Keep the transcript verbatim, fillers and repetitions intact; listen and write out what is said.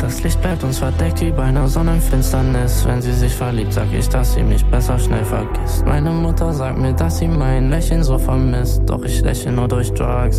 Das Licht bleibt uns verdeckt wie bei einer Sonnenfinsternis. Wenn sie sich verliebt, sag ich, dass sie mich besser schnell vergisst. Meine Mutter sagt mir, dass sie mein Lächeln so vermisst. Doch ich lächle nur durch Drugs.